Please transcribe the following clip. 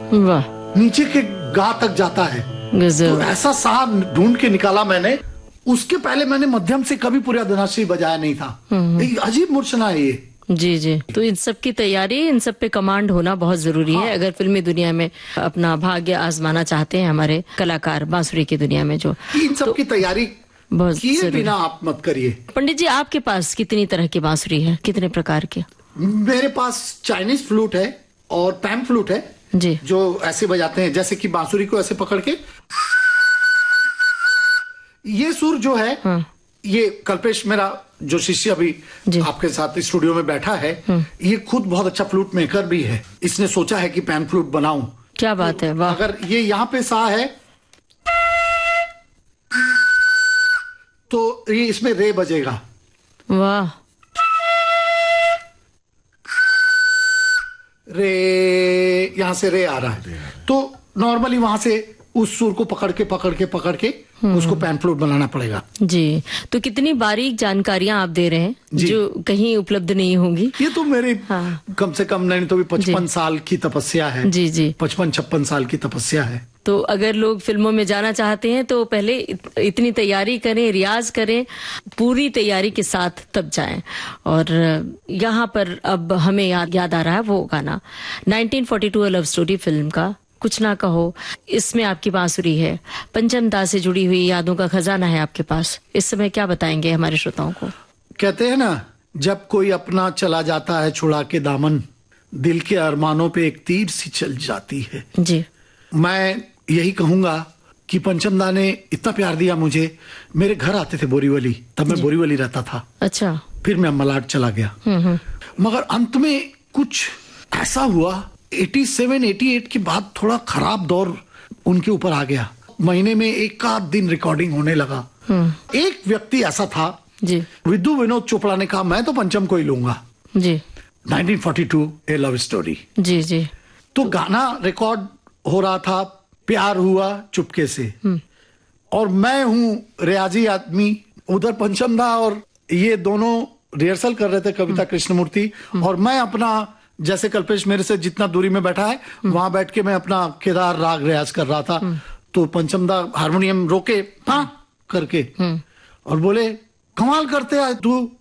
वाह, नीचे के गा तक जाता है। गजब। तो ऐसा सा ढूंढ के निकाला मैंने। उसके पहले मैंने मध्यम से कभी पूरा धनाश्री बजाया नहीं था। एक अजीब मूर्छना है ये। जी जी। तो इन सब की तैयारी, इन सब पे कमांड होना बहुत जरूरी है अगर फिल्मी दुनिया में अपना भाग्य आजमाना चाहते हैं हमारे कलाकार, बांसुरी की दुनिया में जो। इन सब की तैयारी बहुत किए जरूरी। बिना आप मत करिए। पंडित जी, आपके पास कितनी तरह की बांसुरी है, कितने प्रकार के? मेरे पास चाइनीज फ्लूट है और पैन फ्लूट है जी। जो ऐसे बजाते हैं, जैसे कि बांसुरी को ऐसे पकड़ के। ये सुर जो है, ये कल्पेश मेरा जो शिष्य अभी आपके साथ स्टूडियो में बैठा है, ये खुद बहुत अच्छा फ्लूट मेकर भी है। इसने सोचा है कि पैन फ्लूट बनाऊं। क्या बात है, वाह। अगर ये यहाँ पे सा है तो ये इसमें रे बजेगा। वाह। रे, यहां से रे आ रहा है, तो नॉर्मली वहां से उस सुर को पकड़ के उसको पैन फ्लूट बनाना पड़ेगा। जी। तो कितनी बारीक जानकारियां आप दे रहे हैं जो कहीं उपलब्ध नहीं होंगी। ये तो मेरी कम से कम नहीं तो भी 55 साल की तपस्या है। जी जी। 55-56 साल की तपस्या है। तो अगर लोग फिल्मों में जाना चाहते हैं तो पहले इतनी तैयारी करें, रियाज करें, पूरी तैयारी के साथ तब जाएं। और यहाँ पर अब हमें याद आ रहा है वो गाना 1942 लव स्टोरी फिल्म का कुछ ना कहो। इसमें आपकी बांसुरी है, पंचम दा से जुड़ी हुई यादों का खजाना है आपके पास। इस समय क्या बताएंगे हमारे श्रोताओं को? कहते हैं ना, जब कोई अपना चला जाता है छुड़ा के दामन, दिल के अरमानों पे एक तीर सी चल जाती है। जी। मैं यही कहूंगा कि पंचम दा ने इतना प्यार दिया मुझे। मेरे घर आते थे बोरीवली, तब मैं बोरीवली रहता था। अच्छा। फिर मैं मलाड चला गया। मगर अंत में कुछ ऐसा हुआ, 87-88 के बाद थोड़ा खराब दौर उनके ऊपर आ गया। महीने में एक आध दिन रिकॉर्डिंग होने लगा। एक व्यक्ति ऐसा था जी, विद्यु विनोद चोपड़ा ने कहा मैं तो पंचम को ही लूंगा। जी। 1942 ए लव स्टोरी। जी जी। तो गाना रिकॉर्ड हो रहा था, प्यार हुआ चुपके से, और मैं हूं रियाजी आदमी। उधर पंचम दा और ये दोनों रिहर्सल कर रहे थे, कविता कृष्णमूर्ति, और मैं अपना, जैसे कल्पेश मेरे से जितना दूरी में बैठा है वहां बैठ के मैं अपना केदार राग रियाज कर रहा था। तो पंचम दा हारमोनियम रोके हाँ करके और बोले, कमाल करते है तू,